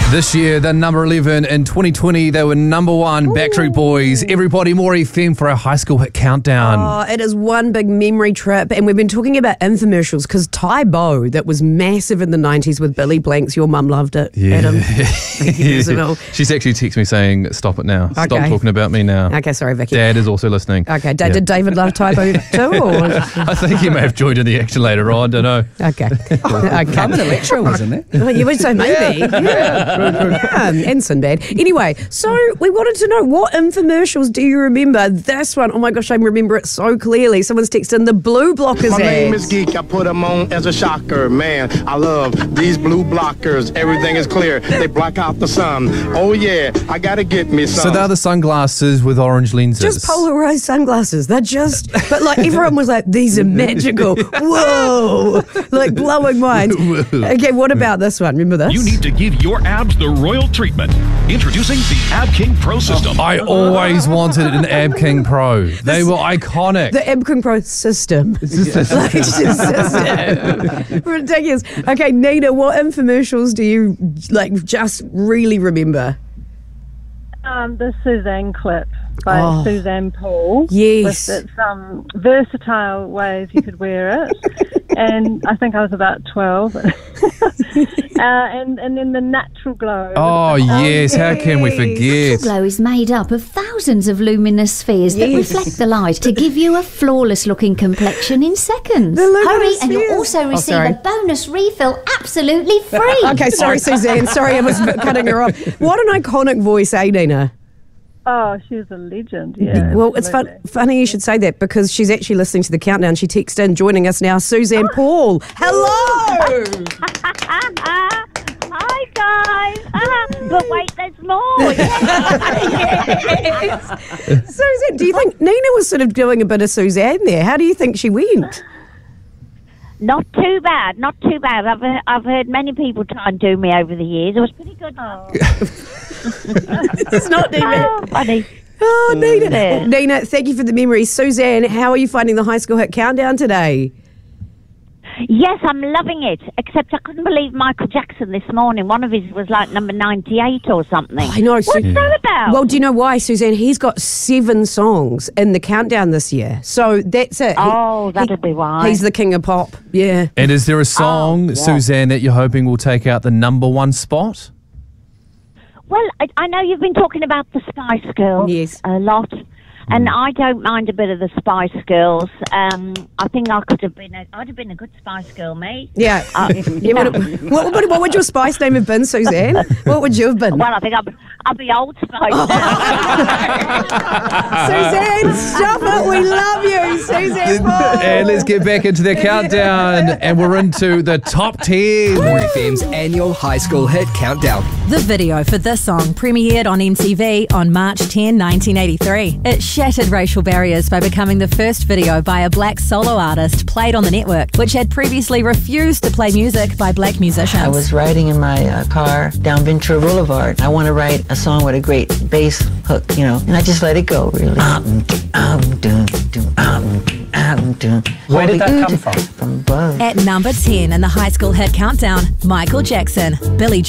This year, they're number 11. In 2020, they were number 1. Backstreet Boys. Everybody, more FM for our high school hit countdown. Oh, it is one big memory trip. And we've been talking about infomercials because Tybo, that was massive in the 90s with Billy Blanks. Your mum loved it, Adam. Thank you, Isabel. She's actually texted me saying, stop it now. Stop talking about me now. Okay, sorry, Vicky. Dad is also listening. Okay, did David love Tybo too? Or? I think he may have joined in the action later on. Don't know. Okay. Carmen Electra was in it. Oh, you would say maybe. Yeah, and Sinbad. Anyway, so we wanted to know, what infomercials do you remember? This one, oh my gosh, I remember it so clearly. Someone's texted in the Blue Blockers My name ads. is Geek. I put them on as a shocker. Man, I love these blue blockers. Everything is clear. They block out the sun. Oh yeah, I gotta get me some. So they're the sunglasses with orange lenses. Just polarized sunglasses. They're just, but like everyone was like, these are magical. Whoa, like blowing minds. Okay, what about this one? Remember this? You need to give your abs the royal treatment. Introducing the Ab King Pro system. I always wanted an Ab King Pro. They were iconic. The Ab King Pro system. Like, it's just system. Ridiculous. Okay, Nina, what infomercials do you just really remember? The Suzanne clip by Suzanne Paul. Yes. With its versatile ways you could wear it. And I think I was about 12. and then the natural glow. Oh, yes. How can we forget? Glow is made up of thousands of luminous spheres that reflect the light to give you a flawless-looking complexion in seconds. Hurry, and you'll also receive a bonus refill absolutely free. Okay, sorry, Suzanne. Sorry, I was cutting her off. What an iconic voice, eh, Nina? Oh, she was a legend, yeah. Well, it's funny you should say that because she's actually listening to the countdown. She texted in, joining us now, Suzanne Paul. Hello! Hi, guys. But wait, there's more. Suzanne, do you think Nina was sort of doing a bit of Suzanne there? How do you think she went? Not too bad, not too bad. I've heard many people try and do me over the years. It was pretty good. It's not Nina. Oh, funny. Oh, Nina. Well, Nina, thank you for the memory. Suzanne, how are you finding the high school hit countdown today? Yes, I'm loving it, except I couldn't believe Michael Jackson this morning. One of his was like number 98 or something. I know. What's that about? Well, do you know why, Suzanne? He's got 7 songs in the countdown this year. So that's it. That'll be why. He's the king of pop, yeah. And is there a song, Suzanne, that you're hoping will take out the number 1 spot? Well, I know you've been talking about the Spice Girls a lot. And I don't mind a bit of the Spice Girls. I think I'd have been a good Spice Girl, me. Yeah. What would your Spice name have been, Suzanne? What would you have been? Well, I think I'll be Old Spice now. Suzanne, stop it. We love you, Suzanne Paul. And let's get back into the countdown. And we're into the top 10. More FM's annual high school hit countdown. The video for this song premiered on MTV on March 10, 1983. It shattered racial barriers by becoming the first video by a black solo artist played on the network, which had previously refused to play music by black musicians. I was riding in my car down Ventura Boulevard. I want to write a song with a great bass hook, and I just let it go, really. Where did that come from? From above. At number 10 in the high school hit countdown, Michael Jackson, Billie